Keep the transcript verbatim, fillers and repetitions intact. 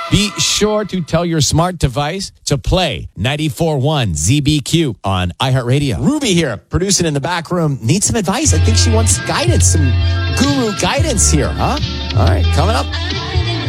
Be sure to tell your smart device to play ninety-four point one Z B Q on iHeartRadio. Ruby here, producing in the back room. Needs some advice. I think she wants guidance, some guru guidance here, huh? All right, coming up.